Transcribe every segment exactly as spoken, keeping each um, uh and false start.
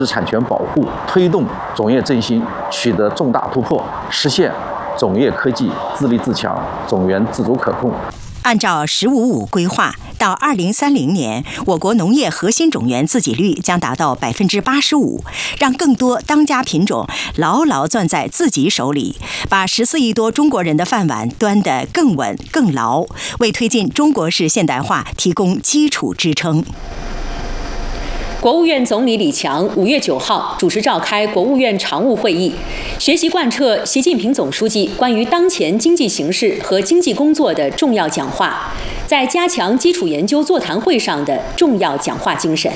知识产权保护，推动种业振兴取得重大突破，实现种业科技自立自强、种源自主可控。 按照“十五五”规划，到二零三零年，我国农业核心种源自给率将达到百分之八十五，让更多当家品种牢牢攥在自己手里，把十四亿多中国人的饭碗端得更稳更牢，为推进中国式现代化提供基础支撑。 国务院总理李强五月九号主持召开国务院常务会议，学习贯彻习近平总书记关于当前经济形势和经济工作的重要讲话，在加强基础研究座谈会上的重要讲话精神。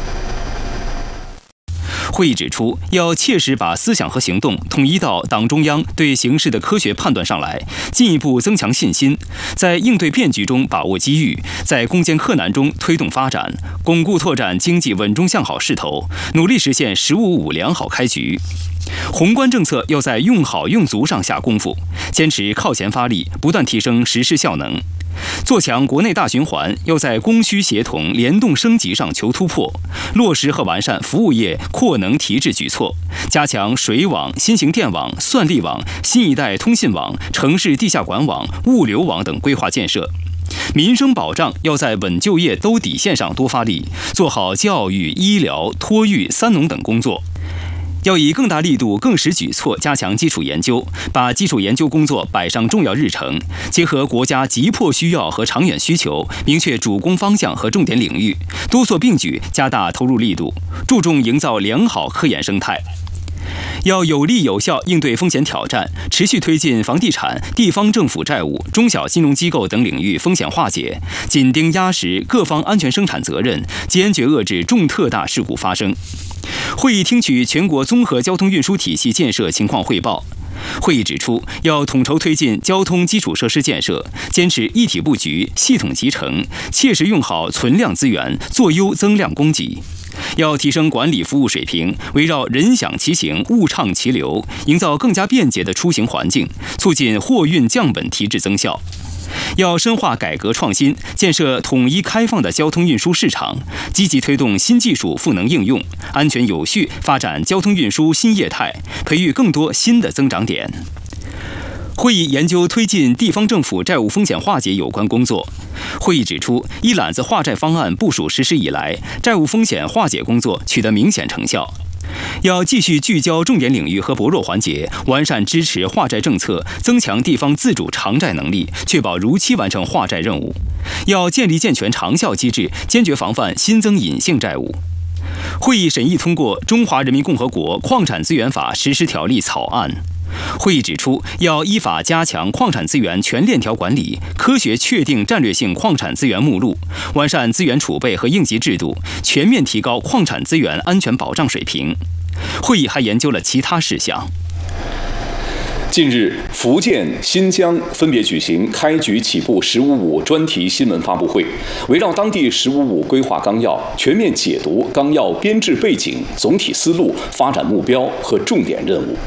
会议指出，要切实把思想和行动统一到党中央对形势的科学判断上来，进一步增强信心，在应对变局中把握机遇，在攻坚克难中推动发展，巩固拓展经济稳中向好势头，努力实现“十五五”良好开局。宏观政策要在用好用足上下功夫，坚持靠前发力，不断提升实施效能。做强国内大循环，要在供需协同、联动升级上求突破，落实和完善服务业扩能提质举措，加强水网、新型电网、算力网、新一代通信网、城市地下管网、物流网等规划建设。民生保障要在稳就业、兜底线上多发力，做好教育、医疗、托育、三农等工作。要以更大力度、更实举措加强基础研究，把基础研究工作摆上重要日程，结合国家急迫需要和长远需求，明确主攻方向和重点领域，多措并举，加大投入力度，注重营造良好科研生态。要有力有效应对风险挑战，持续推进房地产、地方政府债务、中小金融机构等领域风险化解，紧盯压实各方安全生产责任，坚决遏制重特大事故发生。会议听取全国综合交通运输体系建设情况汇报。会议指出，要统筹推进交通基础设施建设，坚持一体布局、系统集成，切实用好存量资源，做优增量供给。要提升管理服务水平，围绕人享其行、物畅其流，营造更加便捷的出行环境，促进货运降本提质增效。要深化改革创新，建设统一开放的交通运输市场，积极推动新技术赋能应用，安全有序发展交通运输新业态，培育更多新的增长点。会议研究推进地方政府债务风险化解有关工作。会议指出，一揽子化债方案部署实施以来，债务风险化解工作取得明显成效。要继续聚焦重点领域和薄弱环节，完善支持化债政策，增强地方自主偿债能力，确保如期完成化债任务。要建立健全长效机制，坚决防范新增隐性债务。会议审议通过《中华人民共和国矿产资源法实施条例》草案。会议指出，要依法加强矿产资源全链条管理，科学确定战略性矿产资源目录，完善资源储备和应急制度，全面提高矿产资源安全保障水平。会议还研究了其他事项。 近日，福建、新疆分别举行开局起步“十五五”专题新闻发布会，围绕当地“十五五”规划纲要，全面解读纲要编制背景、总体思路、发展目标和重点任务。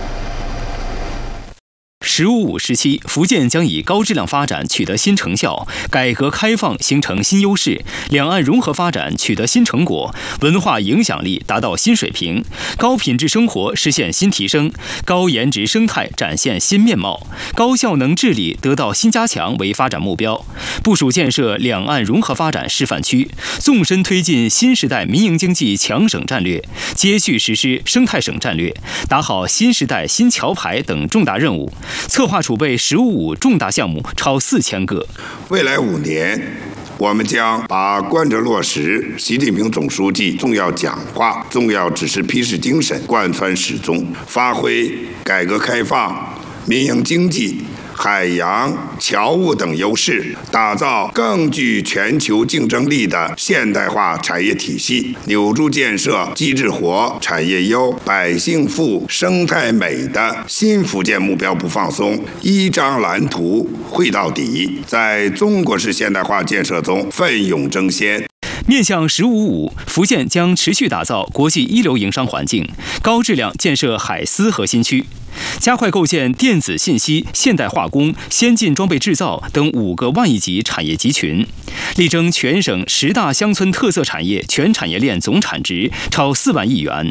十五五时期，福建将以高质量发展取得新成效，改革开放形成新优势，两岸融合发展取得新成果，文化影响力达到新水平，高品质生活实现新提升，高颜值生态展现新面貌，高效能治理得到新加强为发展目标。部署建设两岸融合发展示范区，纵深推进新时代民营经济强省战略，接续实施生态省战略，打好新时代新桥牌等重大任务。策划储备“十五五”重大项目超四千个。 未来五年，我们将把贯彻落实习近平总书记重要讲话、重要指示批示精神贯穿始终，发挥改革开放、民营经济、海洋、侨务等优势，打造更具全球竞争力的现代化产业体系，扭住建设机制活、产业优、百姓富、生态美的新福建目标不放松，一张蓝图绘到底，在中国式现代化建设中奋勇争先。 面向“十五五”，福建将持续打造国际一流营商环境，高质量建设海丝核心区，加快构建电子信息、现代化工、先进装备制造等五个万亿级产业集群，力争全省十大乡村特色产业全产业链总产值超四万亿元。